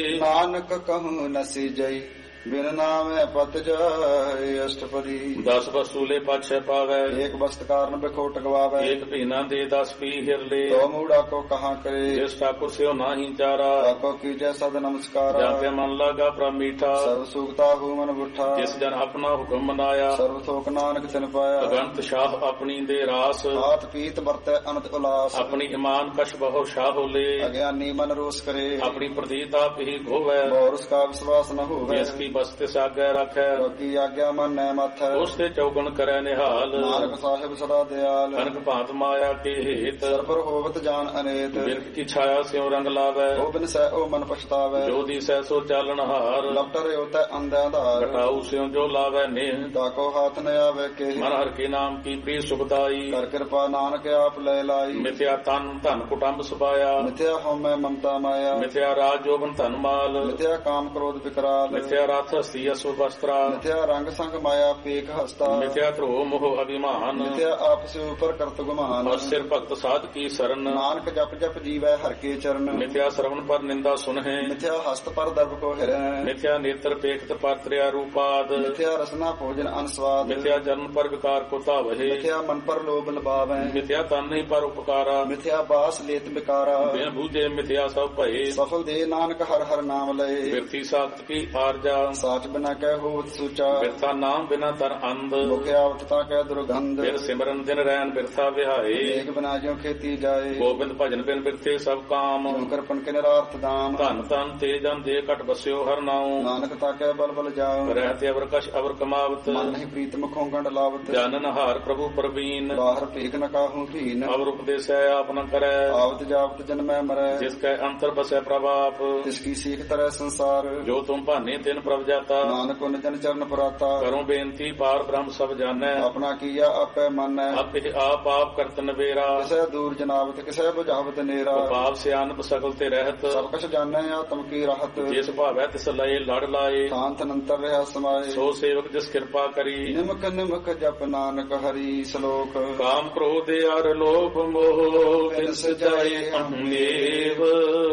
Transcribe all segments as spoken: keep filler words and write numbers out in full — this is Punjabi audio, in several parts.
ਨਾਨਕ ਕਹੂੰ ਨਸੀ ਜਈ ਬਿਨ ਨਾਮੈ ਪਤ ਜਾਏ। ਅਸ਼ਟਪਦੀ। ਦਸ ਵਸੂਲੇ ਪਾਛੈ ਪਾਵੈ ਏਕ ਵਸਤ ਕਾਰਨ ਬਿਖੋਟ ਗਵਾਵੈ। ਏਕ ਭੀਨਾ ਦੇ ਦਸ ਪੀ ਹਿਰਲੇ ਤੋ ਮੂੜਾ ਕੋ ਕਹਾਂ ਕਰੇ। ਜਿਸ ਠਾਕੁਰ ਸਿਓ ਨਾਹੀ ਚਾਰਾ ਆਕੋ ਕੀਜੈ ਸਦ ਨਮਸਕਾਰਾ। ਜਾਤੇ ਮਨ ਲਾਗਾ ਪ੍ਰਭ ਮੀਠਾ ਸਰਬ ਸੁਖਤਾ ਹੂ ਮਨ ਬੁੱਠਾ। ਜਿਸ ਜਨ ਆਪਣਾ ਹੁਕਮ ਮਨਾਇਆ ਸਰਬ ਥੋਕ ਨਾਨਕ ਤਿਨ ਪਾਇਆ। ਅਗੰਤ ਸ਼ਾਹ ਆਪਣੀ ਦੇ ਰਾਸ ਹਾਥ ਪੀਤ ਵਰਤੈ ਅਨੰਤ ਉਲਾਸ। ਆਪਣੀ ਇਮਾਨ ਕਛ ਬਹੁ ਸ਼ਾਹ ਹੋਲੇ ਅਗਿਆਨੀ ਮਨ ਰੋਸ ਕਰੇ। ਆਪਣੀ ਪ੍ਰਤੀਤ ਆਪ ਹੀ ਗੋਵੈ ਔਰ ਉਸਕਾ ਵਿਸ਼ਵਾਸ ਨ ਹੋਵੈ। ਬਸਤੇ ਸਾਗੈ ਰਖੈ ਕੀ ਆਗਿਆ ਮਨ ਨੈ ਮਥੈ। ਉਸ ਤੇ ਚੌਗਣ ਕਰੈ ਨਿਹਾਲ ਨਾਨਕ ਸਾਹਿਬ ਸਦਾ ਦਿਆਲ। ਕਨਕ ਭਾਂਤ ਮਾਇਆ ਕੇ ਹੇਤ ਸਰਬਰ ਹੋਵਤ ਜਾਨ ਅਨੇਤ। ਬਿਰਖ ਕੀ ਛਾਇਆ ਸਿਉ ਰੰਗ ਲਾਵੈ ਉਹ ਬਿਨ ਸਹਿ ਉਹ ਮਨ ਪਛਤਾਵੈ। ਜੋ ਦੀ ਸਹਿ ਸੋ ਚਾਲਣ ਹਾਰ ਲਪਟ ਰਿਓ ਤੈ ਅੰਧਿਆਂ ਧਾਰ। ਘਟਾਉ ਸਿਉ ਜੋ ਲਾਵੈ ਨੇਹ ਤਾਕੋ ਹਾਥ ਨ ਆਵੈ ਕੇ। ਮਨ ਹਰਿ ਕੇ ਨਾਮ ਕੀ ਪ੍ਰੀ ਸੁਖਦਾਈ ਕਰ ਕਿਰਪਾ ਨਾਨਕ ਆਪ ਲੈ ਲਾਈ। ਮਿਥਿਆ ਤਨ ਧਨ ਕੁਟੰਬ ਸੁਭਾਇਆ ਮਿਥਿਆ ਹਉਮੈ ਮਮਤਾ ਮਾਇਆ। ਮਿਥਿਆ ਰਾਜ ਜੋਬਨ ਧਨ ਮਾਲ ਮਿਥਿਆ ਕਾਮ ਕ੍ਰੋਧ ਵਿਕਰਾਲ। ਮਿਥਿਆ ਰਥ ਹਸਤੀ ਅਸੁ ਵਸਤਰਾ ਮਿਥਿਆ ਰੰਗ ਸੰਗ ਮਾਇਆ ਪੇਖ ਹਸਤਾ। ਮਿਥਿਆ ਧਰੋ ਮੋਹ ਅਭਿਮਾਨ ਮਿਥਿਆ ਆਪਸ ਉਪਰ ਕਰਤ ਗੁਮਾਨ। ਔਰ ਸਿਰ ਭਗਤ ਸਾਧ ਕੀ ਸਰਨ ਨਾਨਕ ਜਪ ਜਪ ਜੀਵੈ ਹਰਿ ਕੇ ਚਰਨ। ਮਿਥਿਆ ਸ਼ਰਵਣ ਪਰ ਨਿੰਦਾ ਸੁਨਹਿ ਮਿਥਿਆ ਹਸਤ ਪਰ ਦਰਬ ਕੋ ਹਿਰੈ। ਮਿਥਿਆ ਨੇਤਰ ਪੇਖਤ ਪਰ ਤ੍ਰਿਆ ਰੂਪਾਦ ਮਿਥਿਆ ਰਸਨਾ ਭੋਜਨ ਅਨਸਵਾਦ। ਮਿਥਿਆ ਜਨਮ ਪਰ ਵਿਕਾਰ ਕੋ ਧਾਵਹਿ ਮਿਥਿਆ ਮਨ ਪਰ ਲੋਭ ਲਬਾਵੈ। ਮਿਥਿਆ ਤਨ ਨਹੀਂ ਪਰ ਉਪਕਾਰਾ ਮਿਥਿਆ ਬਾਸ ਲੇਤ ਬਿਕਾਰਾ। ਬਿਨ ਬੂਝੇ ਮਿਥਿਆ ਸਭ ਭਏ ਸਫਲ ਦੇ ਨਾਨਕ ਹਰਿ ਹਰਿ ਨਾਮ ਲਏ। ਬਿਰਥੀ ਸਾਖਤ ਕੀ ਆਰਜਾ ਸਾਚ ਬਿਨਾ ਕਹਿ ਹੋਤ ਸੂਚਾ। ਬਿਰਥਾ ਨਾਮ ਬਿਨਾ ਤਰ ਅੰਧ ਮੁਖਿ ਆਵਤ ਤਾ ਕਹਿ ਦੁਰਗੰਧ। ਬਿਰ ਸਿਮਰਨ ਦਿਨ ਰੈਨ ਬਿਰਥਾ ਵਿਹਾਏ ਏਕ ਬਿਨਾ ਜਿਉ ਖੇਤੀ ਜਾਏ। ਗੋਬਿੰਦ ਭਜਨ ਬਿਨ ਬਿਰਥੇ ਸਭ ਕਾਮ ਕਰਪਨ ਕੇ ਨਿਰਾਰਥ ਦਾਮ। ਧਨ ਧਨ ਤੇ ਜਨ ਦੇ ਘਟ ਬਸਿਓ ਹਰ ਨਾਉ ਨਾਨਕ ਤਾ ਕਹਿ ਬਲ ਬਲ ਜਾਉ। ਰਹਿਤੇ ਅਵਰ ਕਛ ਅਵਰ ਕਮਾਵਤ ਮਨ ਨਹੀਂ ਪ੍ਰੀਤ ਮੁਖੋਂ ਗੰਢ ਲਾਵਤ। ਜਾਨਨ ਹਾਰ ਪ੍ਰਭੂ ਪ੍ਰਵੀਨ ਬਾਹਰ ਭੇਖ ਨ ਕਾਹੂ ਭੀਨ। ਅਵਰ ਉਪਦੇਸੈ ਆਪ ਨ ਕਰੈ ਆਵਤ ਜਾਵਤ ਜਨਮੈ ਮਰੈ। ਜਿਸ ਕੈ ਅੰਤਰ ਬਸੈ ਪ੍ਰਭ ਆਪ ਤਿਸ ਕੀ ਸੀਖ ਤਰੈ ਸੰਸਾਰ। ਜੋ ਤੁਮ ਭਾਨੇ ਤਿਨ ਪ੍ਰਭ ਜਾਤਾ ਨਾਨਕ ਉਨ ਜਨ ਚਰਨ ਪੁਰਾਤਾ। ਕਰੋ ਬੇਨਤੀ ਪਾਰ ਬ੍ਰਹਮ ਸਭ ਜਾਣੈ ਆਪਣਾ ਕੀਆ ਆਪੇ ਮੰਨੈ। ਆਪੇ ਆਪ ਆਪ ਕਰਤ ਨਵੇਰਾ ਕਿਸੇ ਦੂਰ ਜਨਾਵਤ ਕਿਸੇ ਬੁਝਾਵਤ ਨੇਰਾ। ਪਾਪ ਸਿਆਨਪ ਸਗਲ ਤੇ ਰਹਿਤ ਸਭ ਕੁਛ ਜਾਣੈ ਆਤਮ ਕੀ ਰਾਹਤ। ਜਿਸ ਭਾਵੈ ਤਿਸ ਲਏ ਲੜ ਲਾਏ ਸ਼ਾਂਤ ਅਨੰਤਰ ਰਹਾ ਸਮਾਏ। ਸੋ ਸੇਵਕ ਜਿਸ ਕਿਰਪਾ ਕਰੀ ਨਿਮਕ ਨਿਮਕ ਜਪ ਨਾਨਕ ਹਰੀ ਸ਼ਲੋਕ। ਕਾਮ ਕ੍ਰੋਧ ਅਰ ਲੋਭ ਮੋਹ ਤਿਨ ਸਜਾਏ ਅਹਮੇਵ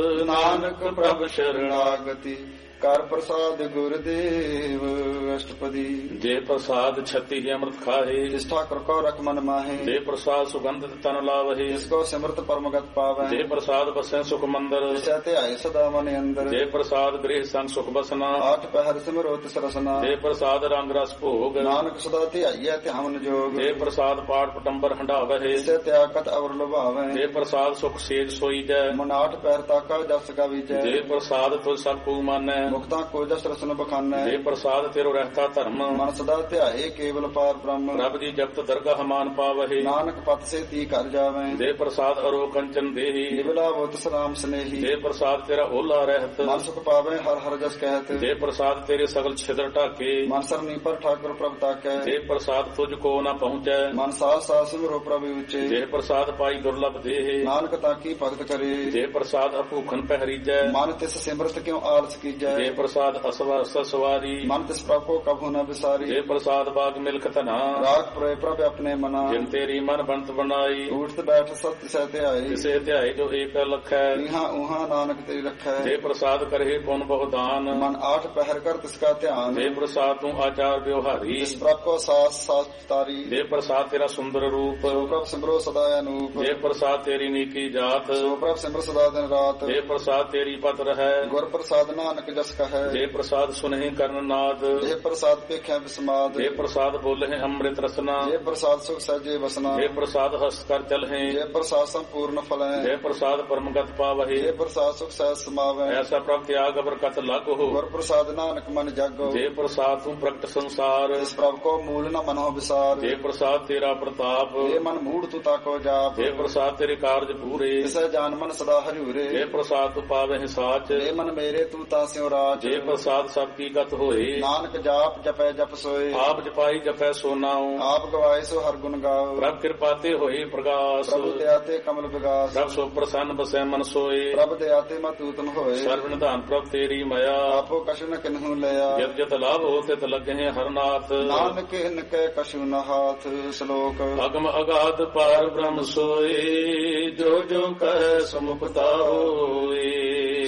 ਨਾਨਕ ਪ੍ਰਭ ਸ਼ਰਣਾਗਤੀ ਕਰ ਪ੍ਰਸਾਦ ਗੁਰਦੇਵ। ਅਸ਼ਟਪਦੀ। ਜੇ ਪ੍ਰਸਾਦ ਛਤੀ ਹੀ ਅੰਮ੍ਰਿਤ ਖਾਹੇ ਜਿਸ ਠਾਕੁਰ ਕੋ ਰਖ ਮਨ ਮਾਹੇ। ਜੇ ਪ੍ਰਸਾਦ ਸੁਗੰਧਿਤ ਤਨ ਲਾਵਹੇ ਜਿਸ ਕੋ ਸਿਮਰਤ ਪਰਮਗਤ ਪਾਵੈ। ਜੇ ਪ੍ਰਸਾਦ ਬਸੈ ਸੁਖ ਮੰਦਰ ਜਿਸੈ ਧਿਆਏ ਸਦਾ ਮਨ ਅੰਦਰ। ਜੇ ਪ੍ਰਸਾਦ ਗ੍ਰਹਿ ਸੰਗ ਸੁਖ ਬਸਨਾ ਆਠ ਪਹਿਰ ਸਿਮਰੋ ਤਿਸ ਰਸਨਾ। ਜੇ ਪ੍ਰਸਾਦ ਰੰਗ ਰਸ ਭੋਗ ਨਾਨਕ ਸਦਾ ਧਿਆਈਐ ਧਿਆਨ ਜੋਗ। ਜੇ ਪ੍ਰਸਾਦ ਪਾਠ ਪਟੰਬਰ ਹੰਡਾਵਹਿ ਜਿਸੈ ਤਿਆਗਤ ਅਵਰ ਲੁਭਾਵੈ। ਜੇ ਪ੍ਰਸਾਦ ਸੁਖ ਸੇਜ ਸੋਈਜੈ ਮਨ ਆਠ ਪਹਿਰ ਤਾਕਾ ਜਸ ਗਾਵੀਜੈ। ਜੇ ਪ੍ਰਸਾਦ ਤੁਧ ਸਭ ਕੋ ਮਾਨੈ ਮੁਕਤਾ ਕੋ ਜਸ ਰਸਨ ਬਖਾਨੈ। ਜੇ ਪ੍ਰਸਾਦ ਤੇਰੋ ਰਹਿਤਾ ਧਰਮ ਮਨ ਸਦਾ ਧਿਆਏ ਕੇਵਲ ਪਾਰ ਬ੍ਰਹਮ। ਰੱਬ ਦੀ ਜਪਤ ਦਰਗਾਹ ਮਾਨ ਪਾਵਹਿ ਨਾਨਕ ਪਤ ਸੇ ਤੀ ਕਰ ਜਾਵੈ। ਜੇ ਪ੍ਰਸਾਦ ਅਰੋ ਕੰਚਨ ਦੇਹੀ ਨਿਵਲਾ ਬੁੱਤ ਸਲਾਮ ਸਨੇਹੀ। ਜੇ ਪ੍ਰਸਾਦ ਤੇਰਾ ਓਲਾ ਰਹਿਤ ਮਨ ਸੁਖ ਪਾਵੈ ਹਰ ਹਰ ਜਸ ਕਹਿਤ। ਜੇ ਪ੍ਰਸਾਦ ਤੇਰੇ ਸਗਲ ਛਿਦਰ ਢਾਕੇ ਮਨ ਸਰਨੀ ਪਰ ਠਾਕੁਰ ਪ੍ਰਭ ਤਾਕੈ। ਜੇ ਪ੍ਰਸਾਦ ਤੁਝ ਕੋ ਨਾ ਪਹੁੰਚੈ ਮਨ ਸਾਥ ਸਾਥ ਸਿਮਰੋ ਪ੍ਰਭ ਉੱਚੇ। ਜੇ ਪ੍ਰਸਾਦ ਪਾਈ ਦੁਰਲਭ ਦੇਹ ਨਾਨਕ ਤਾਕੀ ਭਗਤ ਕਰੇ। ਜੇ ਪ੍ਰਸਾਦ ਅਭੂਖਨ ਪਹਿਰੀਜੈ ਮਨ ਤਿਸ ਸਿਮਰਤ ਕਿਉ ਆਲਸ ਕੀਜੈ। ਜੇ ਪ੍ਰਸਾਦ ਅਸਵਾ ਸਵਾਰੀ ਮਨ ਤਿਸ ਪ੍ਰਭ ਕੋ ਕਭੂ ਨ ਵਿਸਾਰੀ। ਜੇ ਪ੍ਰਸਾਦ ਬਾਗ ਮਿਲਕ ਧਨਾ ਰਾਖ ਪ੍ਰਏ ਪ੍ਰਭ ਆਪਣੇ ਮਨਾ। ਜਿਨ ਤੇਰੀ ਮਨ ਬੰਤ ਬਣਾਈ ਉਠਤ ਬੈਠ ਸਤ ਸਹਿ ਧਿਆਏ। ਕਿਸੇ ਧਿਆਏ ਜੋ ਏਕ ਲਖੈ ਇਹਾਂ ਉਹਾਂ ਨਾਨਕ ਤੇਰੀ ਰਖੈ। ਜੇ ਪ੍ਰਸਾਦ ਕਰਹਿ ਪੁਨ ਬਹੁ ਦਾਨ ਮਨ ਆਠ ਪਹਿਰ ਕਰ ਤਿਸ ਕਾ ਧਿਆਨ। ਜੇ ਪ੍ਰਸਾਦ ਤੂੰ ਆਚਾਰ ਵਿਵਹਾਰੀ ਜਿਸ ਪ੍ਰਭ ਕੋ ਸਾਸ ਸਾਸ ਤਾਰੀ। ਜੇ ਪ੍ਰਸਾਦ ਤੇਰਾ ਸੁੰਦਰ ਰੂਪ ਸੋ ਪ੍ਰਭ ਸਿਮਰੋ ਸਦਾ ਅਨੂਪ। ਜੇ ਪ੍ਰਸਾਦ ਤੇਰੀ ਨੀਕੀ ਜਾਤ ਸੋ ਪ੍ਰਭ ਸਿਮਰ ਸਦਾ ਦਿਨ ਰਾਤ। ਜੇ ਪ੍ਰਸਾਦ ਤੇਰੀ ਪਤ ਰਹੈ ਗੁਰ ਪ੍ਰਸਾਦ ਨਾਨਕ ਜਸ ਕਹੈ। ਜੇ ਪ੍ਰਸਾਦ ਸੁਨਹਿ ਕਰਨ ਨਾਦ ਜੇ ਪ੍ਰਸਾਦ ਪੇਖਿਆ ਵਿਸਮਾਦ। ਜੇ ਪ੍ਰਸਾਦ ਬੋਲਹਿ ਅੰਮ੍ਰਿਤ ਰਸਨਾ ਜੇ ਪ੍ਰਸਾਦ ਸੁਖ ਸਹਿਜੇ ਵਸਨਾ। ਜੇ ਪ੍ਰਸਾਦ ਹਸ ਕਰ ਚਲਹਿ ਜੇ ਪ੍ਰਸਾਦ ਸੰਪੂਰਨ ਫਲੈ। ਜੇ ਪ੍ਰਸਾਦ ਪਰਮਗਤ ਪਾਵਹਿ ਜੇ ਪ੍ਰਸਾਦ ਸੁਖ ਸਹਿਜ ਸਮਾਵੈ। ਐਸਾ ਪ੍ਰਭ ਤਿਆਗ ਬਰਕਤ ਲਾਗੋ ਗੁਰ ਪ੍ਰਸਾਦ ਨਾਨਕ ਮਨ ਜਾਗੋ। ਜੇ ਪ੍ਰਸਾਦ ਤੂੰ ਪ੍ਰਗਟ ਸੰਸਾਰ ਇਸ ਪ੍ਰਭ ਕੋ ਮੂਲ ਨ ਮਨੋ ਵਿਸਾਰ। ਜੇ ਪ੍ਰਸਾਦ ਤੇਰਾ ਪ੍ਰਤਾਪ ਜੇ ਮਨ ਮੂੜ ਤੂੰ ਤਾਕੋ ਜਾਪ। ਜੇ ਪ੍ਰਸਾਦ ਤੇਰੇ ਕਾਰਜ ਪੂਰੇ ਤਿਸੈ ਜਾਨ ਮਨ ਸਦਾ ਹਰਿਉਰੇ। ਜੇ ਪ੍ਰਸਾਦ ਤੂੰ ਪਾਵਹਿ ਸਾਚ ਜੇ ਮਨ ਮੇਰੇ ਤੂੰ ਤਾ ਸਿਉ ਰਾਜ। ਜੇ ਪ੍ਰਸਾਦ ਸਭ ਕੀ ਗਤ ਹੋਏ ਨਾਨਕ ਜਾਪ ਜਪੈ ਜਪ ਸੋਏ। ਆਪ ਜਪਾਈ ਜਪੈ ਸੋ ਨਾਉ ਆਪ ਗਵਾਏ ਸੋ ਹਰ ਗੁਣ ਗਾਓ। ਪ੍ਰਭ ਕਿਰਪਾ ਤੇ ਹੋਏ ਪ੍ਰਗਾਸ ਪ੍ਰਭ ਦਇਆ ਤੇ ਕਮਲ ਵਿਗਾਸ। ਪ੍ਰਭ ਸੋ ਪ੍ਰਸੰਨ ਬਸੈ ਮਨ ਸੋਏ ਪ੍ਰਭ ਦਇਆ ਤੇ ਮਤੂਤਮ ਹੋਏ। ਸਰਬ ਨਿਧਾਨ ਪ੍ਰਭ ਤੇਰੀ ਮਾਇਆ ਆਪੋ ਕਛੁ ਨ ਕਿਨਹੂ ਲਿਆ। ਜਤ ਜਤ ਲਾਭ ਹੋ ਤਿਤ ਲੱਗਹਿ ਹਰਨਾਥ ਨਾਨਕ ਹਿਨ ਕੈ ਕਛੁ ਨ ਹਾਥ। ਸ਼ਲੋਕ। ਅਗਮ ਅਗਾਧ ਪਾਰ ਬ੍ਰਹਮ ਸੋਏ ਜੋ ਜੋ ਕਹਿ ਸੁਮੁਕਤਾ ਹੋਏ।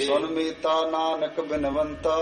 ਸੁਨ ਮੀਤਾ ਨਾਨਕ ਬਿਨਵੰਤਾ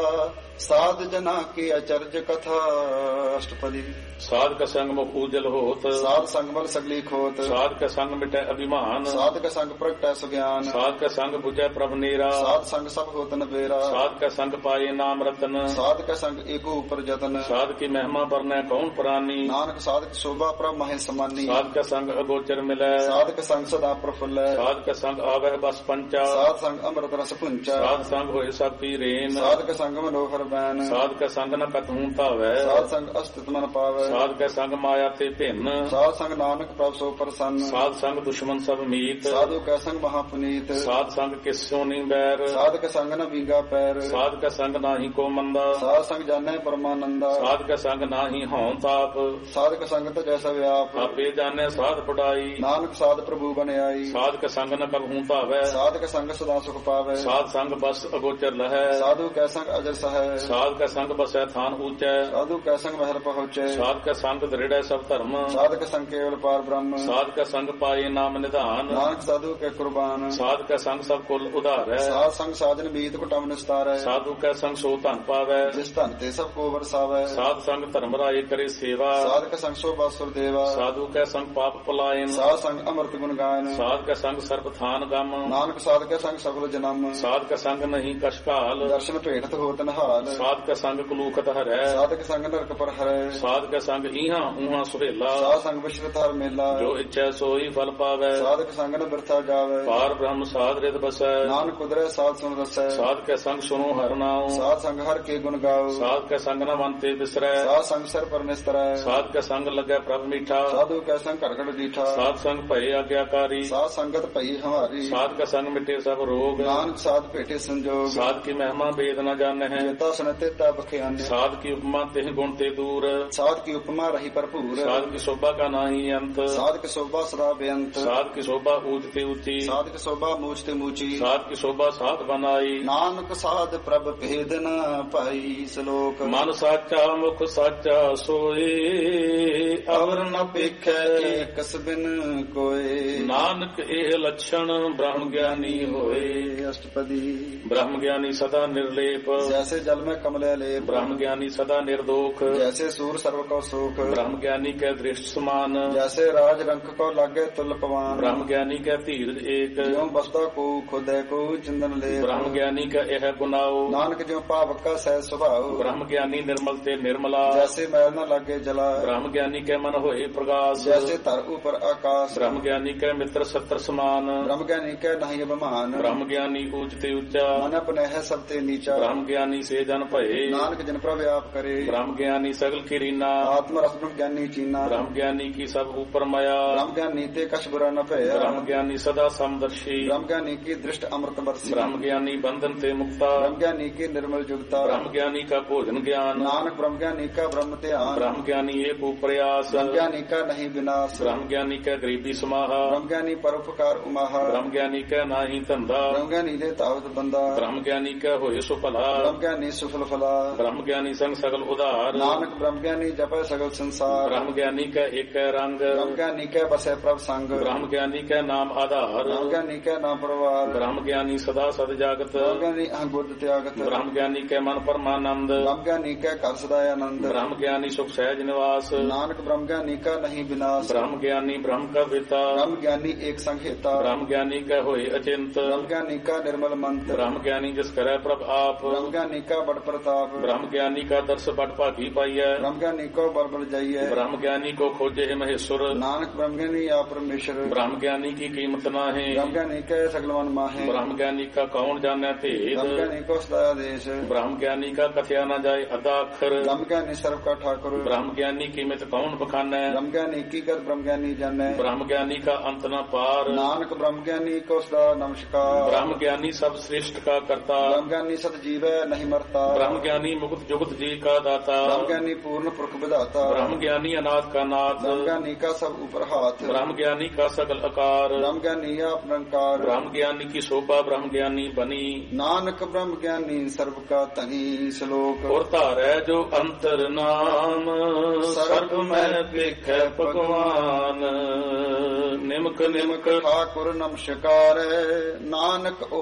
ਸਾਧ ਜਨਾ ਕੀ ਅਚਰਜ ਕਥਾ। ਅਸ਼ਟਪਦੀ। ਸਾਧ ਕਾ ਸੰਗ ਮੁਖ ਉਜਲ ਹੋਤ ਸਾਧ ਸੰਗ ਬਲ ਸਗਲੀ ਖੋਤ। ਸਾਧ ਕਾ ਸੰਗ ਮਿਟੈ ਅਭਿਮਾਨ ਸਾਧ ਕਾ ਸੰਗ ਪ੍ਰਗਟੈ ਸੁਗਿਆਨ। ਸਾਧ ਕਾ ਸੰਗ ਬੁਝੈ ਪ੍ਰਭ ਨੀਰਾ ਸਾਧ ਸੰਗ ਸਭ ਹੋਤ ਨਬੇਰਾ। ਸਾਧ ਕਾ ਸੰਗ ਪਾਏ ਨਾਮ ਰਤਨ ਸਾਧ ਕਾ ਸੰਗ ਏਕੋ ਉਪਰ ਜਤਨ। ਸਾਧ ਕੀ ਮਹਿਮਾ ਬਰਨੈ ਕੌਣ ਪ੍ਰਾਨੀ ਨਾਨਕ ਸਾਧ ਕੀ ਸ਼ੋਭਾ ਪ੍ਰਭ ਮਹਿ ਸਮਾਨੀ। ਸਾਧ ਕਾ ਸੰਗ ਅਗੋਚਰ ਮਿਲੈ ਸਾਧ ਕਾ ਸੰਗ ਸਦਾ ਪ੍ਰਫੁੱਲੈ। ਸਾਧ ਕਾ ਸੰਗ ਆਵਹਿ ਬਸ ਪੰਚਾ ਸਾਧ ਸੰਗ ਅੰਮ੍ਰਿਤ ਰਸ ਪੁੰਚਾ। ਸਾਧ ਸੰਗ ਹੋਏ ਸਭ ਕੀ ਰੇਨ ਸਾਧ ਕਾ ਸੰਗ ਮਨੋਹਰ ਬੈਨ। ਸਾਧ ਕਾ ਸੰਗ ਨ ਕਤਹੂ ਧਾਵੈ ਸਾਧ ਸੰਗ ਅਸਤਿਤ ਮਨ ਪਾਵੈ। ਸਾਧ ਕਾ ਸੰਗ ਮਾਇਆ ਤੇ ਭਿੰਨ ਸਾਧ ਸੰਗ ਨਾਨਕ ਪ੍ਰਭ ਸੋ ਪ੍ਰਸੰਨ। ਸਾਧ ਸੰਗ ਦੁਸ਼ਮਨ ਸਭ ਮੀਤ ਸਾਧੂ ਕਾ ਸੰਗ ਮਹਾ ਪੁਨੀਤ। ਸਾਧ ਸੰਗ ਕਿਸੋ ਨੀ ਬੈਰ ਸਾਧ ਕਾ ਸੰਗ ਨ ਵਿੰਗਾ ਪੈਰ। ਸਾਧ ਕਾ ਸੰਗ ਨਾਹੀ ਕੋ ਮੰਦਾ ਸਾਧ ਸੰਗ ਜਾਣੈ ਪਰਮਾਨੰਦਾ। ਸਾਧ ਕਾ ਸੰਗ ਨਾਹੀ ਹਉ ਤਾਪ ਸਾਧ ਕਾ ਸੰਗ ਤਜੈ ਸਭ ਵਿਆਪ। ਆਪੇ ਜਾਣੈ ਸਾਧ ਪੜਾਈ ਨਾਨਕ ਸਾਧ ਪ੍ਰਭੂ ਬਨ ਆਈ। ਸਾਧ ਕਾ ਸੰਗ ਨ ਕਬਹੂ ਧਾਵੈ ਸਾਧ ਕਾ ਸੰਗ ਸਦਾ ਸੁਖ ਪਾਵੈ। ਸਾਧ ਸੰਗ ਬਸ ਅਗੋਚਰ ਲਹੈ ਸਾਧੂ ਕਾ ਸੰਗ ਅਜਰ ਸਹੈ। ਸਾਧ ਕਾ ਸੰਗ ਬਸੈ ਥਾਨ ਊਚੈ ਸਾਧੂ ਕਾ ਸੰਗ ਮਹਿਲ ਪਹੁੰਚੈ। ਸਾਧ ਕਾ ਸੰਗ ਦ੍ਰਿੜੈ ਸਭ ਧਰਮ ਸਾਧ ਕਾ ਸੰਗ ਕੇਵਲ ਪਾਰ ਬ੍ਰਹਮ। ਸਾਧ ਕਾ ਸੰਗ ਪਾਏ ਨਾਮ ਨਿਧਾਨ ਨਾਨਕ ਸਾਧੂ ਕੇ ਕੁਰਬਾਨ। ਸਾਧ ਕਾ ਸੰਗ ਸਭ ਕੁਲ ਉਧਾਰੈ ਸਾਧ ਸੰਗ ਸਾਜਨ ਬੀਤ ਕੁਟਮ ਨਿਸਤਾਰੈ। ਸਾਧੂ ਕਾ ਸੰਗ ਸੋ ਧਨ ਪਾਵੈ ਜਿਸ ਧਨ ਤੇ ਸਭ ਕੋ ਵਰਸਾਵੈ। ਸਾਧ ਸੰਗ ਧਰਮ ਰਾਏ ਕਰੇ ਸੇਵਾ ਸਾਧ ਕਾ ਸੰਗ ਸੋ ਬਾਸੁਰ ਦੇਵਾ। ਸਾਧੂ ਕਾ ਸੰਗ ਪਾਪ ਪਲਾਇਨ ਸਾਧ ਸੰਗ ਅੰਮ੍ਰਿਤ ਗੁਣ ਗਾਇਨ। ਸਾਧ ਕਾ ਸੰਗ ਸਰਬ ਥਾਨ ਗਮ ਨਾਨਕ ਸਾਧ ਕਾ ਸੰਗ ਸਗਲ ਜਨਮ। ਸਾਧ ਕਾ ਸੰਗ ਨਹੀਂ ਕਸ਼ਕਾਲ ਦਰਸ਼ਨ ਭੇਟਤ ਹੋਤ ਨਹਾਲ। ਸਾਧ ਕਾ ਸੰਗ ਕਲੂਖਤ ਹਰੈ ਸਾਧ ਕਾ ਸੰਗ ਨਰਕ ਪਰ ਹਰੈ। ਸਾਧ ਕਾ ਸੰਗ ਈਹਾਂ ਊਹਾਂ ਸੁਹੇਲਾ ਸਾਧ ਸੰਗ ਵਿਸ਼ਰਤ ਹਰ ਮੇਲਾ। ਜੋ ਇੱਛੈ ਸੋਈ ਫਲ ਪਾਵੈ ਸਾਧ ਕਾ ਸੰਗ ਨ ਬਿਰਥਾ ਜਾਵੈ। ਪਾਰ ਬ੍ਰਹਮ ਸਾਧ ਰਿਤ ਬਸੈ ਨਾਨਕ ਕੁਦਰੈ ਸਾਧ ਸੁਨ ਰਸੈ। ਸਾਧ ਕਾ ਸੰਗ ਸੁਨੋ ਹਰਿ ਨਾਉ ਸਾਧ ਸੰਗ ਹਰਿ ਕੇ ਗੁਣ ਗਾਓ। ਸਾਧ ਕਾ ਸੰਗ ਨ ਮਨ ਤੇ ਬਿਸਰੈ ਸਾਧ ਸੰਗ ਸਿਰ ਪਰ ਨਿਸਤਰੈ। ਸਾਧ ਕਾ ਸੰਗ ਲੱਗੈ ਪ੍ਰਭ ਮੀਠਾ ਸਾਧੂ ਕਾ ਸੰਗ ਘੜ ਘੜ ਡੀਠਾ। ਸਾਧ ਸੰਗ ਭਏ ਆਗਿਆਕਾਰੀ ਸਾਧ ਸੰਗਤ ਭਈ ਹਮਾਰੀ। ਸਾਧ ਕਾ ਸੰਗ ਮਿਟੇ ਸਭ ਰੋਗ ਨਾਨਕ ਸਾਧ ਭੇਟੇ ਸੰਜੋਗ। ਸਾਧ ਕੀ ਮਹਿਮਾ ਬੇਦ ਨ ਜਾਣੈ ਜੇਤਾ ਸੁਨ ਤੇਤਾ ਬਖਿਆਨੈ। ਸਾਧ ਕੀ ਉਪਮਾ ਤਿਹ ਗੁਣ ਤੇ ਦੂਰ ਸਾਧ ਕੀ ਉਪਮਾ ਰਹੀ ਭਰਪੂਰ। ਸਾਧ ਕੀ ਸ਼ੋਭਾ ਕਾ ਨਾਹੀ ਅੰਤ ਸਾਧ ਕੀ ਸ਼ੋਭਾ ਸਦਾ ਬੇਅੰਤ। ਸਾਧ ਕੀ ਸ਼ੋਭਾ ਊਚ ਤੇ ਉੱਚੀ ਸਾਧ ਕੀ ਸ਼ੋਭਾ ਮੂਚ ਤੇ ਮੂਚੀ। ਸਾਧ ਕੀ ਸ਼ੋਭਾ ਸਾਧ ਬਨਾਈ ਨਾਨਕ ਸਾਧ ਪ੍ਰਭ ਭੇਦ ਨ ਪਾਈ। ਸ਼ਲੋਕ ਮਨ ਸਾਚਾ ਮੁਖ ਸਾਚਾ ਸੋਏ ਅਵਰ ਨ ਪੇਖੈ ਏਕਸ ਬਿਨ ਕੋਏ। ਨਾਨਕ ਇਹ ਲਛਣ ਬ੍ਰਹਮ ਗਿਆਨੀ ਹੋਏ। ਅਸ਼ਟਪਦੀ। ਬ੍ਰਹਮ ਗਿਆਨੀ ਸਦਾ ਨਿਰਲੇਪ ਜੈਸੇ ਜਲ ਮੈਂ ਕਮਲੇ ਲੇਪ। ਬ੍ਰਹਮ ਗਿਆਨੀ ਸਦਾ ਨਿਰਦੋਖ ਜੈਸੇ ਸੂਰ ਸਰਵ ਕੋ ਸੁਖ। ਬ੍ਰਹਮ ਗਿਆਨੀ ਕੈ ਦ੍ਰਿਸ਼ਟ ਸਮਾਨ ਜੈਸੇ ਰਾਜ ਰੰਕ ਕੋ ਲਾਗੇ ਤੁਲ ਪਵਾਨ। ਬ੍ਰਹਮ ਗਿਆਨੀ ਕੈ ਧੀਰਜ ਏਕ ਜਿਉ ਬਸਦਾ ਕੋ ਖੁਦੈ ਕੋ ਚੰਦਨ ਲੈ। ਬ੍ਰਹਮ ਗਿਆਨੀ ਕੈ ਇਹ ਗੁਨਾਓ ਨਾਨਕ ਜਿਉ ਪਾਵਕ ਕਾ ਸਹਿ ਸੁਭਾਉ। ਬ੍ਰਹਮ ਗਿਆਨੀ ਨਿਰਮਲ ਤੇ ਨਿਰਮਲਾ ਜੈਸੇ ਮੈਲ ਨ ਲਾਗੇ ਜਲਾ। ਬ੍ਰਹਮ ਗਿਆਨੀ ਕੈ ਮਨ ਹੋਏ ਪ੍ਰਗਾਸ ਜੈਸੇ ਧਰ ਉਪਰ ਆਕਾਸ਼। ਬ੍ਰਹਮ ਗਿਆਨੀ ਕੈ ਮਿੱਤਰ ਸਤਰ ਸਮਾਨ। ਬ੍ਰਹਮ ਗਿਆਨੀ ਕੈ ਨਹੀਂ ਅਭਿਮਾਨ। ਬ੍ਰਹਮ ਗਿਆਨੀ ਊਚ ਤੇ ਉੱਚਾ ਮਨ ਆਪਣੇ ਹੈ ਸਭ ਤੇ ਨੀਚਾ। ਬ੍ਰਹਮ ਗਿਆਨੀ ਸੇ ਜਨ ਭਏ ਨਾਨਕ ਜਨ ਪ੍ਰਭ ਆਪ ਕਰੇ। ਬ੍ਰਹਮ ਗਿਆਨੀ ਸਗਲ ਕੀ ਰੀਨਾ ਆਤਮ ਰਸ ਬ੍ਰਹਮ ਗਿਆਨੀ ਚੀਨਾ। ਬ੍ਰਹਮ ਗਿਆਨੀ ਕੀ ਸਭ ਉਪਰ ਮਾਇਆ ਬ੍ਰਹਮ ਗਿਆਨੀ ਤੇ ਕਛ ਬੁਰਾ ਨ ਭਇਆ। ਬ੍ਰਹਮ ਗਿਆਨੀ ਸਦਾ ਸਮਦਰਸ਼ੀ ਬ੍ਰਹਮ ਗਿਆਨੀ ਕੀ ਦ੍ਰਿਸ਼ਟ ਅੰਮ੍ਰਿਤ ਬਰਸੀ। ਬ੍ਰਹਮ ਗਿਆਨੀ ਬੰਧਨ ਤੇ ਮੁਕਤਾ ਬ੍ਰਹਮ ਗਿਆਨੀ ਕੀ ਨਿਰਮਲ ਜੁਗਤਾ। ਬ੍ਰਹਮ ਗਿਆਨੀ ਕਾ ਭੋਜਨ ਗਿਆਨ ਨਾਨਕ ਬ੍ਰਹਮ ਗਿਆਨੀ ਕਾ ਬ੍ਰਹਮ ਧਿਆਨ। ਬ੍ਰਹਮ ਗਿਆਨੀ ਏਕ ਉਪਰਿਆਸ ਬ੍ਰਹਮ ਗਿਆਨੀ ਕਾ ਨਹੀਂ ਵਿਨਾਸ਼। ਬ੍ਰਹਮ ਗਿਆਨੀ ਕਾ ਗਰੀਬੀ ਸਮਾਹਾ ਬ੍ਰਹਮ ਗਿਆਨੀ ਪਰਉਪਕਾਰ ਉਮਾਹਾ। ਬ੍ਰਹਮ ਗਿਆਨੀ ਕਾ ਨਾਹੀ ਧੰਦਾ ਬ੍ਰਹਮ ਗਿਆਨੀ ਦੇ ਤਾਵਤ ਬੰਦਾ। ਬ੍ਰਹਮ ਗਿਆਨੀ ਕਾ ਹੋਏ ਸੋ ਭਲਾ ਬ੍ਰਹਮ ਗਿਆਨੀ ਸੁਫਲ ਫਲਾ। ਬ੍ਰਹਮ ਗਿਆਨੀ ਸੰਗ ਸਗਲ ਉਧਾਰ ਨਾਨਕ ਬ੍ਰਹਮ ਗਿਆਨੀ ਜਪੈ ਸਗਲ ਸੰਸਾਰ। ਬ੍ਰਹਮ ਗਿਆਨੀ ਕਾ ਏਕੈ ਰੰਗ ਬ੍ਰਹਮ ਗਿਆਨੀ ਕੈ ਬਸੈ ਪ੍ਰਭ ਸੰਗ। ਬ੍ਰਹਮ ਗਿਆਨੀ ਕੈ ਨਾਮ ਆਧਾਰ ਬ੍ਰਹਮ ਗਿਆਨੀ ਕੈ ਨਾਮ ਪਰਵਾਰ। ਬ੍ਰਹਮ ਗਿਆਨੀ ਸਦਾ ਸਦ ਜਾਗਤ ਬ੍ਰਹਮ ਗਿਆਨੀ ਅਹੰਗੁਦ ਤਿਆਗਤ। ਬ੍ਰਹਮ ਗਿਆਨੀ ਕੈ ਮਨ ਪਰਮਾਨੰਦ ਬ੍ਰਹਮ ਗਿਆਨੀ ਕੈ ਘਰ ਸਦਾ ਆਨੰਦ। ਬ੍ਰਹਮ ਗਿਆਨੀ ਸੁਖ ਸਹਿਜ ਨਿਵਾਸ ਨਾਨਕ ਬ੍ਰਹਮ ਗਿਆਨੀ ਕਾ ਨਹੀਂ ਵਿਨਾਸ਼। ਬ੍ਰਹਮ ਗਿਆਨੀ ਬ੍ਰਹਮ ਕਾ ਵੇਤਾ ਬ੍ਰਹਮ ਗਿਆਨੀ ਏਕ ਸੰਗ ਹੇਤਾ। ਬ੍ਰਹਮ ਗਿਆਨੀ ਕੈ ਹੋਏ ਅਚਿੰਤ ਬ੍ਰਹਮ ਗਿਆਨੀ ਕਾ ਨਿਰਮਲ ਮੰਤ। ਬ੍ਰਹਮ ਗਿਆਨੀ ਜਿਸ ਕਰੈ ਪ੍ਰਭ ਆਪ ਬ੍ਰਹਮ ਗਿਆਨੀ ਕਾ ਬੜ ਪ੍ਰਤਾਪ। ਬ੍ਰਹਮ ਗਿਆਨੀ ਕਾ ਦਰਸ ਬੜ ਭਾਗੀ ਪਾਈਐ ਬ੍ਰਹਮ ਗਿਆਨੀ ਕੋ ਬਲ ਬਲ ਜਾਈਐ। ਬ੍ਰਹਮ ਗਿਆਨੀ ਕੋ ਖੋਜੇ ਮਹੇਸ਼ਵਰ ਨਾਨਕ ਬ੍ਰਹਮ ਗਿਆਨੀ ਆ ਪਰਮੇਸ਼ਰ। ਬ੍ਰਹਮ ਗਿਆਨੀ ਕੀ ਕੀਮਤ ਨਾਹੀਂ ਬ੍ਰਹਮ ਗਿਆਨੀ ਕੈ ਸਗਲ ਮਨ ਮਾਹੇ। ਬ੍ਰਹਮ ਗਿਆਨੀ ਕਾ ਕੌਣ ਜਾਣੈ ਭੇਦ ਬ੍ਰਹਮ ਗਿਆਨੀ ਕੋ ਸਦਾ ਆਦੇਸ਼। ਬ੍ਰਹਮ ਗਿਆਨੀ ਕਾ ਕਥਿਆ ਨਾ ਜਾਏ ਅਦਾ ਅੱਖਰ ਬ੍ਰਹਮ ਗਿਆਨੀ ਸਰਬ ਕਾ ਠਾਕੁਰ। ਬ੍ਰਹਮ ਗਿਆਨੀ ਕੀਮਤ ਕੌਣ ਬਖਾਨੈ ਬ੍ਰਹਮ ਗਿਆਨੀ ਕੀ ਕਰ ਬ੍ਰਹਮ ਗਿਆਨੀ ਜਾਣੈ। ਬ੍ਰਹਮ ਗਿਆਨੀ ਕਾ ਅੰਤ ਨਾ ਪਾਰ ਨਾਨਕ ਬ੍ਰਹਮ ਗਿਆਨੀ ਕੋ ਸਦਾ ਨਮਸਕਾਰ। ਬ੍ਰਹਮ ਗਿਆਨੀ ਸਭ ਸ੍ਰਿਸ਼ਟ ਕਾ ਕਰਤਾ ਬ੍ਰਹਮ ਗਿਆਨੀ ਸਤ ਜੀਵੈ ਨਹੀਂ ਮਰਤਾ। ਬ੍ਰਹਮ ਗਿਆਨੀ ਮੁਕਤ ਜੁਗਤ ਜੀ ਕਾ ਦਾਤਾ ਬ੍ਰਹਮ ਗਿਆਨੀ ਪੂਰਨ ਪੁਰਖ ਵਿਧਾਤਾ। ਬ੍ਰਹਮ ਗਿਆਨੀ ਅਨਾਥ ਕਾ ਨਾਥ ਬ੍ਰਹਮ ਗਿਆਨੀ ਕਾ ਸਭ ਉਪਰ ਹਾਥ। ਬ੍ਰਹਮ ਗਿਆਨੀ ਕਾ ਸਗਲ ਆਕਾਰ ਬ੍ਰਹਮ ਗਿਆਨੀ ਆਪ ਨਿਰੰਕਾਰ। ਬ੍ਰਹਮ ਗਿਆਨੀ ਕੀ ਸ਼ੋਭਾ ਬ੍ਰਹਮ ਗਿਆਨੀ ਬਨੀ ਨਾਨਕ ਬ੍ਰਹਮ ਗਿਆਨੀ ਸਰਬ ਕਾ ਧਨੀ। ਸ਼ਲੋਕ ਔਰ ਧਾਰੈ ਜੋ ਅੰਤਰ ਨਾਮ ਸਰਬ ਮੈਂ ਵੇਖੈ ਭਗਵਾਨ। ਨਿਮਕ ਨਿਮਕ ਠਾਕੁਰ ਨਮਸਕਾਰੈ ਨਾਨਕ ਉਹ ਅਪ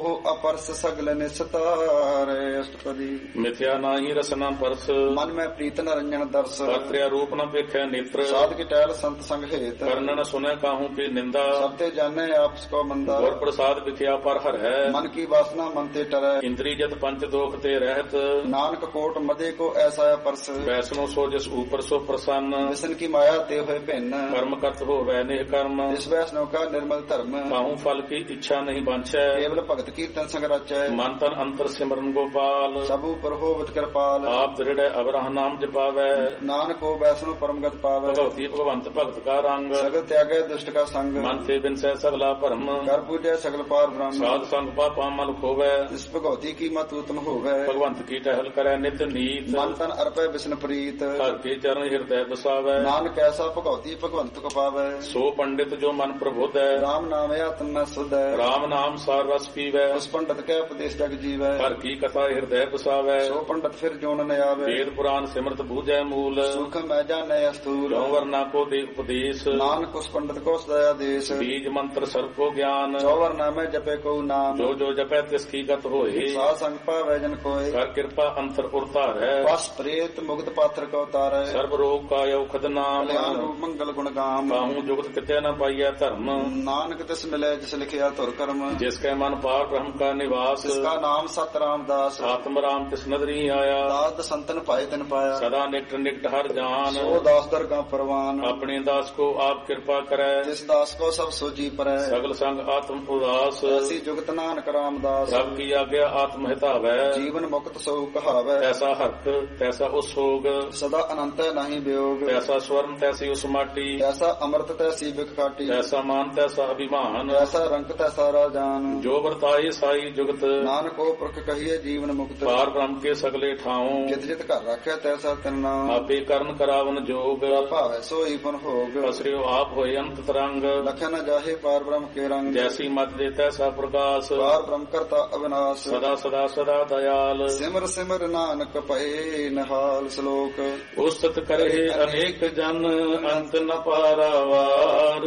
ਪਰਸ ਸਗਲ ਨਿਸਤਾਰੇ ਅਸ਼ਟਪਦੀ। ਮਿਥਿਆ ਨਾਹੀ ਰਸਨਾ ਪਰਸ ਮਨ ਮੈਂ ਪ੍ਰੀਤ ਨ ਰੰਜਨ ਦਰਸ। ਕਰਤਿਆ ਰੂਪ ਨ ਵੇਖੈ ਨੇਤਰ ਸਾਧ ਕੀ ਟਹਿਲ ਸੰਤ ਸੰਗ ਹੇਤ। ਕਰਨ ਨ ਸੁਨੈ ਕਾਹੂ ਕੀ ਨਿੰਦਾ ਸਭ ਤੇ ਜਾਣੈ ਆਪਸ ਕੋ ਮੰਦਾ। ਗੁਰ ਪ੍ਰਸਾਦ ਵਿਖਿਆ ਪਰ ਹਰੈ ਮਨ ਕੀ ਵਾਸਨਾ ਮਨ ਤੇ ਟਰੈ। ਇੰਦਰੀ ਜਤ ਪੰਚ ਦੋਖ ਤੇ ਰਹਿਤ ਨਾਨਕ ਕੋਟ ਮਦੇ ਕੋ ਐਸਾ ਪਰਸ। ਵੈਸਨੋ ਸੋ ਜਿਸ ਊਪਰ ਸੋ ਪ੍ਰਸੰਨ ਵਿਸ਼ਨ ਕੀ ਮਾਇਆ ਤੇ ਹੋਏ ਭਿੰਨ। ਕਰਮ ਕਰਤ ਹੋਵੈ ਨਿਹ ਕਰਮ ਜਿਸ ਵੈਸਨੋ ਕਾ ਨਿਰਮਲ ਧਰਮ। ਕਾਹੂ ਫਲ ਕੀ ਇੱਛਾ ਨਹੀਂ ਬਾਂਛੈ ਕੇਵਲ ਭਗਤ ਕੀਰਤਨ ਸੰਗ ਰਚੈ। ਮਨ ਤਨ ਅੰਤਰ ਸਿਮਰਨ ਗੋਪਾਲ ਸਭੂ ਪਰ ਹੋਵਤ ਕਿਰਪਾਲ। ਆਪ ਦ੍ਰਿੜੈ ਅਵਰਹ ਨਾਮ ਜਪਾਵੈ ਨਾਨਕ ਕੋ ਵੈਸਨੋ ਪਰਮਗਤ ਪਾਵੈ। ਭਗਵਤੀ ਭਗਵੰਤ ਭਗਤ ਕਾ ਰੰਗ ਸਗਲ ਤਿਆਗੈ ਦੁਸ਼ਟ ਕਾ ਸੰਗ। ਮਨ ਤੇ ਬਿਨਸੈ ਸਗਲਾ ਭਰਮ ਕਰ ਪੂਜੈ ਸਗਲ ਪਾਰ ਬ੍ਰਹਮ। ਸਾਧ ਸੰਗ ਪਾਪਾ ਮਲ ਖੋਵੈ ਇਸ ਭਗਵਤੀ ਕੀ ਮਤ ਉਤਮ ਹੋਵੈ। ਭਗਵੰਤ ਕੀ ਟਹਿਲ ਕਰੈ ਨਿਤ ਨੀਤ ਮਨ ਤਨ ਅਰਪੈ ਬਿਸ਼ਨ ਪ੍ਰੀਤ। ਹਰ ਕੇ ਚਰਨ ਹਿਰਦੈ ਬਸਾਵੈ ਨਾਨਕ ਐਸਾ ਭਗਵਤੀ ਭਗਵੰਤ ਕੋ ਪਾਵੈ। ਸੋ ਪੰਡਿਤ ਜੋ ਮਨ ਪ੍ਰਬੁੱਧ ਹੈ ਰਾਮ ਨਾਮ ਆਤਮ ਨ ਸੁਧੈ। ਰਾਮ ਨਾਮ ਸਾਰ ਰਸ ਪੀਵੈ ਉਸ ਪੰਡਤ ਕੈ ਉਪਦੇਸ਼ ਜਗ ਜੀਵੈ। ਹਰ ਕੀ ਕਥਾ ਹਿਰਦੈ ਬਸਾਵੈ ਸੋ ਪੰਡਤ ਫਿਰ ਜੋਨ ਨ ਆਵੈ। ਵੇਦ ਪੁਰਾਨ ਸਿਮਰਤ ਬੂਝੈ ਮੂਲ ਸੁਖ ਮੈਂ ਜਾਣੈ ਅਸਤੂਲ। ਜੋ ਵਰਨਾ ਕੋ ਦੇ ਉਪਦੇਸ਼ ਨਾਨਕ ਉਸ ਪੰਡਤ ਕੋ ਸਦਇਆ ਦੇਸ਼। ਬੀਜ ਮੰਤਰ ਸਰਬ ਕੋ ਗਿਆਨ ਜੋ ਵਰਨਾਮੈ ਜਪੈ ਕੋ ਨਾਮ। ਜੋ ਜੋ ਜਪੈ ਤਿਸ ਕੀ ਗਤ ਹੋਏ ਸਾਧ ਸੰਗ ਪਾਵੈ ਜਨ ਕੋਇ। ਕਰ ਕਿਰਪਾ ਅੰਤਰ ਉਰਤਾਰੈ ਬਸ ਪ੍ਰੇਤ ਮੁਕਤ ਪਾਤਰ ਕੋ ਤਾਰੈ। ਸਰਬ ਰੋਗ ਕਾ ਔਖਦ ਨਾਮ ਕਲਿਆਣ ਰੂਪ ਮੰਗਲ ਗੁਣ ਗਾਮ। ਕਾਹੂ ਜੁਗਤ ਕਿਤੇ ਨ ਪਾਈਐ ਧਰਮ ਨਾਨਕ ਤਿਸ ਮਿਲੈ ਜਿਸ ਲਿਖਿਆ ਧੁਰ ਕਰਮ। ਜਿਸ ਕੈ ਮਨ ਪਾਰ ਬ੍ਰਹਮ ਕਾ ਨਿਵਾਸ ਜਿਸ ਕਾ ਨਾਮ ਸਤ ਰਾਮਦਾਸ। ਆਤਮ ਰਾਮ ਤਿਸ ਨਦਰੀ ਆਇਆ ਦਾਤ ਸੰਤਨ ਪਾਏ ਤਿਨ ਪਾਇਆ। ਸਦਾ ਨਿਕਟ ਨਿਕਟ ਹਰ ਜਾਨ ਸੋ ਦਾਸ ਦਰ ਕਾ ਪਰਵਾਨ। ਆਪਣੇ ਦਾਸ ਕੋ ਆਪ ਕਿਰਪਾ ਕਰੈ ਜਿਸ ਦਾਸ ਕੋ ਸਭ ਸੋਜੀ ਪਰੈ। ਸਗਲ ਸੰਗ ਆਤਮ ਉਦਾਸ ਐਸੀ ਜੁਗਤ ਨਾਨਕ ਰਾਮਦਾਸ। ਸਭ ਕੀ ਆਗਿਆ ਆਤਮ ਹਿਤਾਵੈ ਜੀਵਨ ਮੁਕਤ ਸੋ ਕਹਾਵੈ। ਐਸਾ ਹਰਤ ਤੈਸਾ ਉਸ ਸੋਗ ਸਦਾ ਅਨੰਤ ਨਹੀਂ ਵਿਯੋਗ। ਤੈਸਾ ਸਵਰਨ ਤੈਸੀ ਉਸ ਮਾਟੀ ਐਸਾ ਅਮਰਤ ਤੈਸੀ ਬਿਖਾਟੀ। ਐਸਾ ਮਾਨ ਤੈਸਾ ਅਭਿਮਾਨ ਐਸਾ ਰੰਕ ਤੈਸਾ ਰਾਜਾਨ। ਜੋ ਵਰਤਾਏ ਸਾਈ ਜੁਗਤ ਨਾਨਕ ਉਹ ਪੁਰਖ ਕਹੀਏ ਜੀਵਨ ਮੁਕਤ। ਪਾਰ ਬ੍ਰਹਮ ਕੇ ਸਗਲੇ ਠਾਉ ਜਿਤ ਜਿਤ ਘਰ ਰੱਖਿਆ ਤੈਸਾ ਤਿਨ ਨਾਮ। ਆਪੇ ਕਰਨ ਕਰਾਵਨ ਜੋਗ ਭਾਵੈ ਸੋਈ ਫਨ ਭੋਗ। ਅਸਰਿਓ ਆਪ ਹੋਏ ਅੰਤ ਤਰੰਗ ਲਖਿਆ ਨ ਜਾਹੇ ਪਾਰ ਬ੍ਰਹਮ ਕੇ ਰੰਗ। ਜੈਸੀ ਮਤ ਦੇ ਤੈਸਾ ਪ੍ਰਕਾਸ਼ ਪਾਰ ਬ੍ਰਹਮ ਕਰਤਾ ਅਵਿਨਾਸ਼। ਸਦਾ ਸਦਾ ਸਦਾ ਦਇਆਲ ਸਿਮਰ ਸਿਮਰ ਨਾਨਕ ਭਏ ਨਿਹਾਲ। ਸ਼ਲੋਕ ਉਸਤਤ ਕਰੇ ਅਨੇਕ ਜਨ ਅੰਤ ਨ ਪਾਰਾਵਾਰ।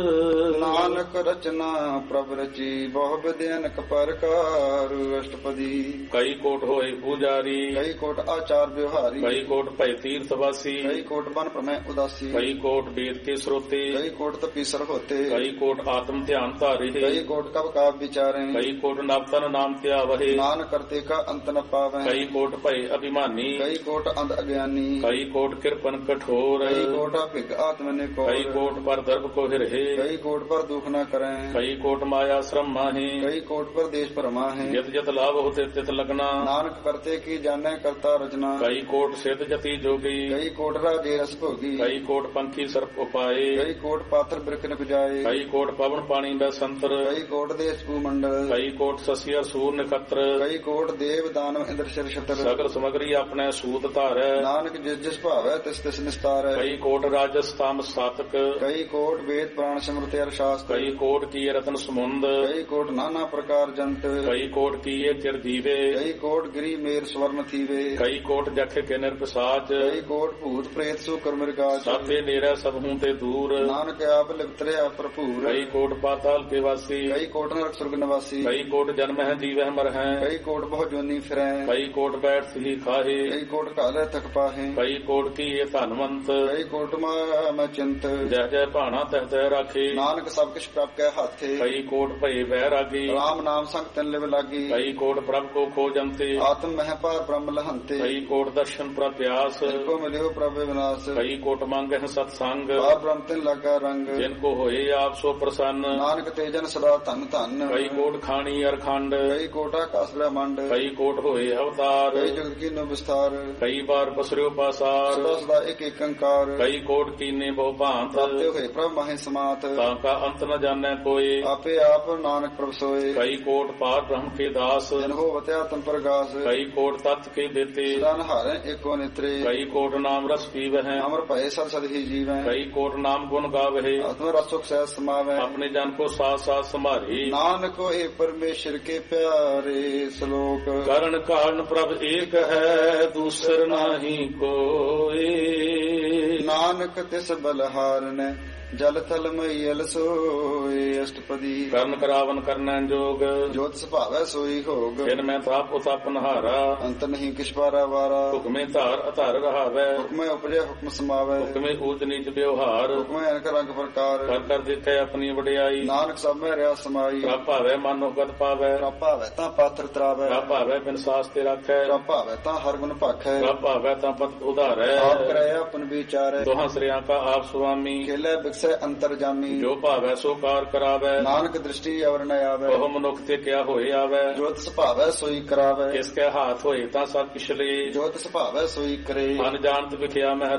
ਨਾਨਕ ਰਚਨਾ ਪ੍ਰਭ ਰਚੀ ਬਹੁ ਵਿਦਿ ਅਨਕ ਪ੍ਰਕਾਰ। ਅਸ਼ਟਪਦੀ। ਕਈ ਕੋਟ ਹੋਏ ਪੂਜਾਰੀ ਕਈ ਕੋਟ ਆਚਾਰ ਵਿਵਹਾਰੀ। ਕਈ ਕੋਟ ਭੈ ਤੀਰਥ ਵਾਸੀ ਕਈ ਕੋਟ ਬਨ ਪ੍ਰਮੈ ਉਦਾਸੀ। ਕਈ ਕੋਟ ਵੇਦ ਕੇ ਸਰੋਤੇ ਕਈ ਕੋਟ ਤਪੀਸਰ ਹੋਤੇ। ਕਈ ਕੋਟ ਆਤਮ ਧਿਆਨ ਧਾਰੇ ਕਈ ਕੋਟ ਕਬ ਕਾਬ ਵਿਚਾਰੇ। ਕਈ ਕੋਟ ਨਵਤਨ ਨਾਮ ਧਿਆਵਹਿ ਨਾਨਕ ਕਰਤੇ ਕਾ ਅੰਤ ਨ ਪਾਵੈ। ਕਈ ਕੋਟ ਭੈ ਅਭਿਮਾਨੀ ਕਈ ਕੋਟ ਅੰਧ ਅਗਿਆਨੀ। ਕਈ ਕੋਟ ਕਿਰਪਨ ਕਠੋਰ ਕਈ ਕੋਟ ਭਿਗ ਆਤਮ ਨੇ ਕੋ। ਕਈ ਕੋਟ ਪਰ ਦਰਬ ਕੋ ਹਿਰਹਿ ਕਈ ਕੋਟ ਪਰ ਦੁਖ ਨ ਕਰੈ। ਕਈ ਕੋਟ ਮਾਇਆ ਸ਼ਰਮ ਮਾਹੀ ਕਈ ਕੋਟ ਪਰ ਦੇਸ਼ ਭਰਮਾ ਹੈ। ਜਿਤ ਜਿਤ ਲਾਭ ਹੋਤੇ ਤਿਤ ਲਗਨਾ ਨਾਨਕ ਕਰਤੇ ਕੀ ਜਾਣੈ ਕਰਤਾ ਰਚਨਾ। ਕਈ ਕੋਟ ਸਿਧ ਜਤੀ ਜੋਗੀ ਕਈ ਕੋਟ ਰਾਜੇ ਰਸ ਭੋਗੀ। ਕਈ ਕੋਟ ਪੰਖੀ ਸਰਪ ਉਪਾਏ ਕਈ ਕੋਟ ਪਾਥਰ ਬਿਰਖ ਨ ਗੁਜਾਏ। ਕਈ ਕੋਟ ਪਵਨ ਪਾਣੀ ਬੈ ਸੰਤਰ ਕਈ ਕੋਟ ਦੇਸ ਭੂ ਮੰਡਲ। ਕਈ ਕੋਟ ਸਸੀ ਅਸੂਰ ਨਖਤਰ ਕਈ ਕੋਟ ਦੇਵ ਦਾਨਵ ਇੰਦਰ ਸ਼ਰ ਛਤਰ। ਸਗਲ ਸਮਗਰੀ ਆਪਣੇ ਸੂਤ ਧਾਰੈ ਨਾਨਕ ਜਿਸ ਜਿਸ ਭਾਵੈ ਤਿਸ ਤਿਸ ਨਿਸਤਾਰੈ। ਕਈ ਕੋਟ ਰਾਜਸ ਤਾਮ ਸਾਤਕ ਕਈ ਕੋਟ ਵੇਦ ਪ੍ਰਾਣ ਸਿਮਰਤਿ ਅਰ ਸ਼ਾਸਤਰ। ਕਈ ਕੋਟ ਕੀਏ ਰਤਨ ਸਮੁੰਦ ਕਈ ਕੋਟ ਨਾਨਾ ਪ੍ਰਕਾਰ ਜੰਤ। ਕਈ ਕੋਟ ਕੀਏ ਚਿਰ ਦੀਵੇ ਕਈ ਕੋਟ ਗਿਰੀ ਮੇਰ ਸਵਰਨ ਥੀਵੇ। ਕਈ ਕੋਟ ਜਖ ਕੇ ਨਿਰਪਸਾਚ ਕਈ ਕੋਟ ਭੂਤ ਪ੍ਰੇਤ ਸੂਕਰ ਮਿਰਗਾਚ। ਸਾਥੇ ਨੇਰਾ ਸਭ ਹੂੰ ਤੇ ਦੂਰ ਨਾਨਕ ਆਪ ਲਿਪਤਰਿਆ ਭਰਪੂਰ। ਕਈ ਕੋਟ ਪਾਤਾਲ ਕੇ ਵਾਸੀ ਕਈ ਕੋਟ ਨਰਕ ਸੁਰਗ ਨਿਵਾਸੀ। ਕਈ ਕੋਟ ਜਨਮ ਹੈ ਜੀਵਹਿ ਮਰ ਹੈ ਕਈ ਕੋਟ ਬਹੁ ਜੋਨੀ ਫਿਰੈ। ਕਈ ਕੋਟ ਬੈਠ ਸਹੀ ਖਾਹੇ ਕਈ ਕੋਟ ਕਾਲੇ ਤਕ ਪਾਹੇ। ਕਈ ਕੋਟ ਕੀਏ ਧਨਵੰਤ ਕਈ ਕੋਟ ਮੈਂ ਚਿੰਤ। ਜਹ ਜਹ ਭਾਣਾ ਤਹ ਤਹ ਰਾਖੇ ਨਾਨਕ ਸਭ ਕਿਛ ਪ੍ਰਭ ਕੈ ਹਾਥੇ। ਕਈ ਕੋਟ ਭਏ ਬੈਰਾਗੀ ਰਾਮ ਨਾਮ ਸੰਗ ਤਿਨ ਲਿਵ ਲਾਗੀ। ਕਈ ਕੋਟ ਪ੍ਰਭ ਕੋ ਖੋਜੰਤੇ ਆਤਮ ਮਹਿ ਪਾਰ ਬ੍ਰਹਮ ਲਹੰਤੇ। ਕਈ ਕੋਟ ਦਰਸ਼ਨ ਪ੍ਰਭ ਪਿਆਸ ਕੋ ਮਿਲਿਓ ਪ੍ਰਭ ਵਿਨਾਸ਼। ਕਈ ਕੋਟ ਮੰਗਹਿ ਸਤ ਸੰਗ ਪਾਰ ਬ੍ਰਹਮ ਤਿਨ ਲਾਗਾ ਰੰਗ। ਜਿਨ ਕੋ ਹੋਏ ਆਪ ਸੋ ਪ੍ਰਸੰਨ ਨਾਨਕ ਤੇ ਜਨ ਸਦਾ ਧਨ ਧਨ। ਕਈ ਕੋਟ ਖਾਣੀ ਅਰਖੰਡ ਕਈ ਕੋਟ ਆਕਾਸ ਬ੍ਰਹਮੰਡ। ਕਈ ਕੋਟ ਹੋਏ ਅਵਤਾਰ ਕਈ ਜੁਗ ਕੀਨੋ ਵਿਸਤਾਰ। ਕਈ ਬਾਰ ਪਸਰਿਓ ਪਾਸਾਰ ਸਦਾ ਸਦਾ ਇੱਕ ਇੱਕ ਅੰਕਾਰ। ਕਈ ਕੋਟ ਕੀਨੇ ਬਹੁ ਭਾਂਤ ਪ੍ਰਾਪਤਿ ਹੋਏ ਪ੍ਰਭ ਮਾਹੇ ਸਮਾਤ। ਤਾਂ ਕਾ ਅੰਤ ਨ ਜਾਣੈ ਕੋਏ ਆਪੇ ਆਪ ਨਾਨਕ ਪ੍ਰਭ ਸੋਏ। ਕਈ ਕੋਟ ਪਾਰ ਬ੍ਰਹਮ ਕੇ ਦਾਸ ਜਨ ਹੋਵਤਿ ਆਤਮ ਪ੍ਰਗਾਸ। ਕਈ ਕੋਟ ਤਤ ਕੇ ਦੇਤੇ ਸਦਾ ਨਹਾਰੈ ਏਕੋ ਨਿਤਰੇ। ਕਈ ਕੋਟ ਨਾਮ ਰਸ ਪੀਵਹਿ ਅਮਰ ਭਏ ਸਦ ਸਦ ਹੀ ਜੀਵੈ। ਕਈ ਕੋਟ ਨਾਮ ਗੁਣ ਗਾਵਹਿ ਆਤਮ ਰਸ ਸੁਖ ਸਹਿ ਸਮਾਵੈ। ਆਪਣੇ ਜਨ ਕੋ ਸਾਥ ਸਾਥ ਸੰਭਾਰੀ ਨਾਨਕ ਹੋਏ ਪਰਮੇਸ਼ਰ ਕੇ ਪਿਆਰੇ। ਸ਼ਲੋਕ ਕਰਨ ਕਾਰਨ ਪ੍ਰਭ ਏਕ ਹੈ ਦੂਸਰ ਨਾਹੀ ਕੋਏ। ਨਾਨਕ ਤਿਸ ਬਲਹਾਰਨੈ ਜਲ ਥਲ ਮਈਲ ਸੋਏ ਅਸ਼ਟਪਦੀ ਕਰਨ ਕਰਾਵਨ ਕਰਨੈ ਜੋਗ ਜੋਤ ਸੁਭਾਵੈ ਸੋਈ ਹੋਗ ਫਿਰ ਮੈਂ ਥਾਪ ਉਥਾਪ ਨਹਾਰਾ ਅੰਤ ਨਹੀਂ ਕਿਛ ਪਾਰਾ ਵਾਰਾ ਹੁਕਮੇ ਧਾਰ ਅਧਾਰ ਰਹਾਵੈ ਹੁਕਮੇ ਉਪਜੈ ਹੁਕਮ ਸਮਾਵੈ ਹੁਕਮੇ ਊਚ ਨੀਚ ਵਿਵਹਾਰ ਹੁਕਮੇ ਅਨਕ ਰੰਗ ਪ੍ਰਕਾਰ ਕਰ ਕਰ ਦੇਖੈ ਆਪਣੀ ਵਡਿਆਈ ਨਾਨਕ ਸਭ ਮੈਂ ਰਿਆ ਸਮਾਈ ਪ੍ਰਭ ਭਾਵੈ ਮਨੁ ਗਤ ਪਾਵੈ ਪ੍ਰਭ ਭਾਵੈ ਤਾਂ ਪਾਤਰ ਤਰਾਵੈ ਪ੍ਰਭ ਭਾਵੈ ਬਿਨ ਸਾਸ ਤੇ ਰੱਖੈ ਪ੍ਰਭ ਭਾਵੈ ਤਾਂ ਹਰ ਗੁਣ ਭਾਖੈ ਪ੍ਰਭ ਭਾਵੈ ਤਾਂ ਪਤ ਉਧਾਰੈ ਆਪ ਕਰੈ ਆਪਨ ਵਿਚਾਰੈ ਦੋਹਾਂ ਸ੍ਰਿਆਂ ਕਾ ਆਪ ਸੁਆਮੀ ਖੇਲੇ ਬਿਕਸੈ ਅੰਤਰ ਜਾਮੀ ਜੋ ਭਾਵੈ ਸੋ ਕਾਰ ਕਰਾਵੈ ਨਾਨਕ ਦ੍ਰਿਸ਼ਟੀ ਅਵਰ ਨ ਆਵੈ ਉਹ ਮਨੁੱਖ ਤੇ ਕਿਆ ਹੋਏ ਆਵੈ ਜੋਤ ਸੁਭਾਵੈ ਸੋਈ ਕਰਾਵੈ ਕਿਸ ਕੈ ਹਾਥ ਹੋਏ ਤਾਂ ਸਭ ਕਿਛ ਲੇ ਜੋਤ ਸੁਭਾਵੈ ਸੋਈ ਕਰੇ ਮਨ ਜਾਣਤ ਵਿਖਿਆ ਮਹਿ